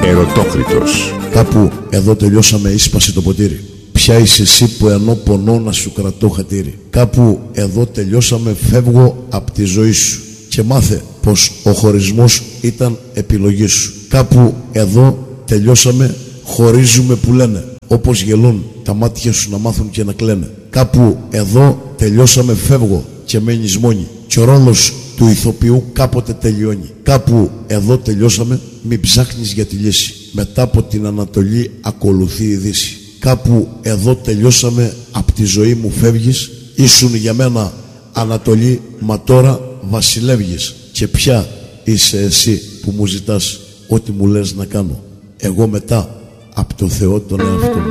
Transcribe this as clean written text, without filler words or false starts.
Ερωτόκριτος. Κάπου εδώ τελειώσαμε, ίσπασε το ποτήρι. Ποια είσαι εσύ που ενώ πονώ να σου κρατώ χατήρι. Κάπου εδώ τελειώσαμε, φεύγω απ' τη ζωή σου. Και μάθε πως ο χωρισμός ήταν επιλογή σου. Κάπου εδώ τελειώσαμε, χωρίζουμε που λένε. Όπως γελούν τα μάτια σου να μάθουν και να κλαίνε. Κάπου εδώ τελειώσαμε, φεύγω και μένεις μόνη. Και ο ρόλος του ηθοποιού κάποτε τελειώνει. Κάπου εδώ τελειώσαμε, μην ψάχνεις για τη λύση. Μετά από την Ανατολή ακολουθεί η Δύση. Κάπου εδώ τελειώσαμε, απ' τη ζωή μου φεύγεις. Ήσουν για μένα Ανατολή, μα τώρα βασιλεύγεις. Και ποια είσαι εσύ που μου ζητάς ό,τι μου λες να κάνω. Εγώ μετά απ' το Θεό τον εαυτό μου.